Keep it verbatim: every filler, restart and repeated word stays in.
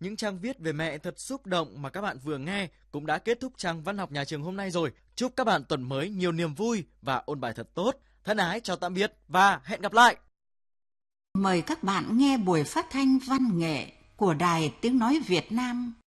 những trang viết về mẹ thật xúc động mà các bạn vừa nghe cũng đã kết thúc trang văn học nhà trường hôm nay rồi. Chúc các bạn tuần mới nhiều niềm vui và ôn bài thật tốt. Thân ái chào tạm biệt và hẹn gặp lại. Mời các bạn nghe buổi phát thanh văn nghệ của Đài Tiếng Nói Việt Nam